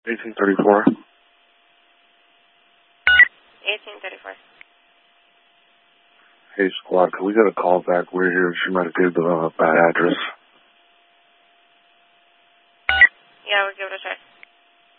1834. 1834. Hey, squad, can we get a call back? We're here. She might have gave the bad address. Yeah, we'll give it a try.